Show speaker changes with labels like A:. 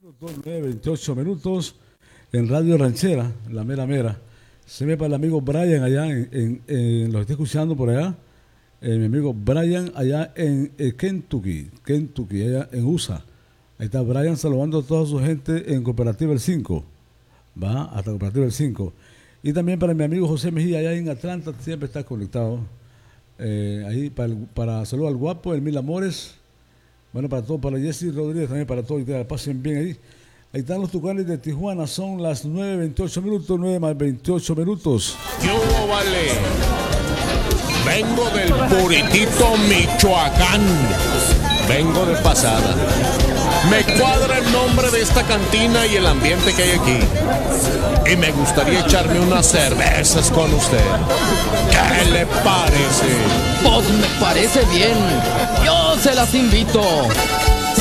A: 9:28 minutos en Radio Ranchera, la mera mera. Se me para el amigo Brian allá lo estoy escuchando por allá. Mi amigo Brian allá en Kentucky, allá en USA. Ahí está Brian saludando a toda su gente en Cooperativa El 5. Va hasta Cooperativa El 5. Y también para mi amigo José Mejía allá en Atlanta, siempre está conectado. Ahí para saludar al guapo, el Mil Amores. Bueno, para todo, para Jesse Rodríguez también, para todos, que la pasen bien ahí. Ahí están los Tucanes de Tijuana, son las 9:28 minutos, 9 más 28 minutos.
B: ¿Qué hubo, vale? Vengo del Puritito, Michoacán. Vengo de pasada. Me cuadra el nombre de esta cantina y el ambiente que hay aquí. Y me gustaría echarme unas cervezas con usted. ¿Qué le parece?
C: Pues me parece bien. Yo se las invito.